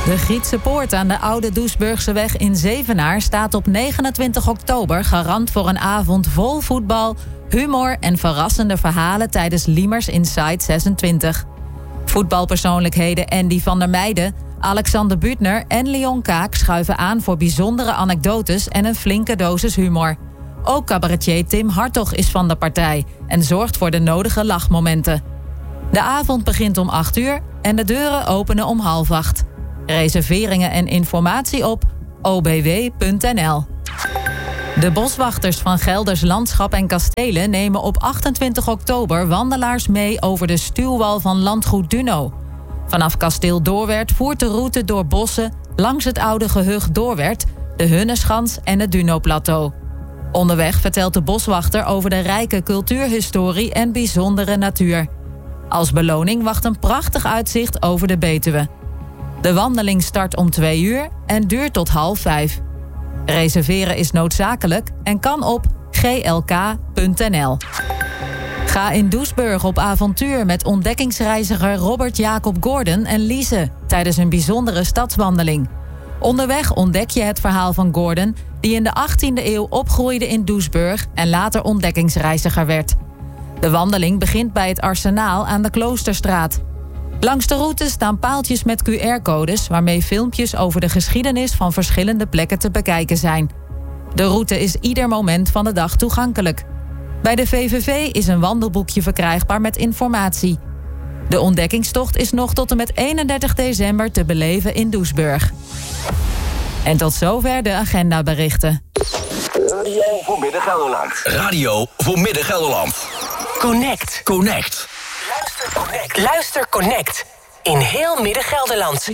De Grietse Poort aan de Oude Doesburgseweg in Zevenaar staat op 29 oktober garant voor een avond vol voetbal, humor en verrassende verhalen tijdens Liemers Inside 26. Voetbalpersoonlijkheden Andy van der Meijden, Alexander Büttner en Leon Kaak schuiven aan voor bijzondere anekdotes en een flinke dosis humor. Ook cabaretier Tim Hartog is van de partij en zorgt voor de nodige lachmomenten. De avond begint om 8 uur en de deuren openen om 7:30. Reserveringen en informatie op obw.nl. De boswachters van Gelders Landschap en Kastelen nemen op 28 oktober wandelaars mee over de stuwwal van landgoed Duno. Vanaf kasteel Doorwerth voert de route door bossen langs het oude gehucht Doorwerth, de Hunneschans en het Duno-plateau. Onderweg vertelt de boswachter over de rijke cultuurhistorie en bijzondere natuur. Als beloning wacht een prachtig uitzicht over de Betuwe. De wandeling start om 2 uur en duurt tot 4:30. Reserveren is noodzakelijk en kan op glk.nl. Ga in Doesburg op avontuur met ontdekkingsreiziger Robert Jacob Gordon en Lise tijdens een bijzondere stadswandeling. Onderweg ontdek je het verhaal van Gordon, die in de 18e eeuw opgroeide in Doesburg en later ontdekkingsreiziger werd. De wandeling begint bij het Arsenaal aan de Kloosterstraat. Langs de route staan paaltjes met QR-codes waarmee filmpjes over de geschiedenis van verschillende plekken te bekijken zijn. De route is ieder moment van de dag toegankelijk. Bij de VVV is een wandelboekje verkrijgbaar met informatie. De ontdekkingstocht is nog tot en met 31 december te beleven in Doesburg. En tot zover de agendaberichten. Radio voor Midden-Gelderland. Radio voor Midden-Gelderland. Connect. Connect. Luister Connect. In heel Midden-Gelderland.